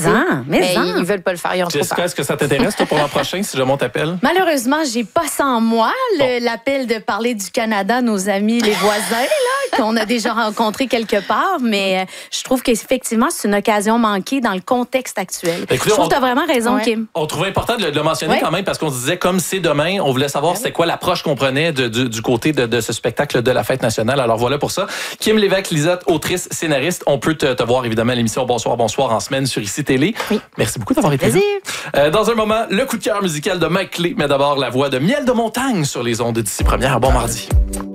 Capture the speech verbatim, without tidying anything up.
en, mais, mais en. ils, ils veulent pas le faire. Ils ont trop Jessica, peur. est-ce que ça t'intéresse, toi, pour l'an prochain, si jamais on t'appelle? Malheureusement, j'ai pas ça en moi, le, l'appel de parler du Canada, nos amis, les voisins, là, qu'on a déjà rencontrés quelque part, mais euh, je trouve qu'effectivement, c'est une occasion manquée dans le contexte actuel. Écoutez, je trouve on... que tu as vraiment raison, ouais. Kim. On trouvait important de le, de le mentionner ouais. quand même parce qu'on se disait, comme c'est demain, on voulait savoir c'était quoi l'approche qu'on prenait de, du, du côté de, de ce spectacle de la Fête nationale. Alors voilà pour ça. Kim Lévesque-Lisotte, autrice, scénariste. On peut te, te voir évidemment à l'émission Bonsoir, Bonsoir en semaine sur Ici Télé. Oui. Merci beaucoup d'avoir été là. Euh, dans un moment, le coup de cœur musical de Mike Clé, mais d'abord la voix de Miel de Montagne sur les ondes d'ici première. Bon mardi.